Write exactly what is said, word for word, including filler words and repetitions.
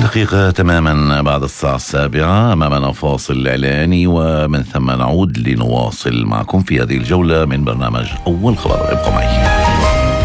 دقيقة تماما بعد الساعة السابعة، أمامنا فاصل إعلاني ومن ثم نعود لنواصل معكم في هذه الجولة من برنامج أول خبر. ابقوا معي.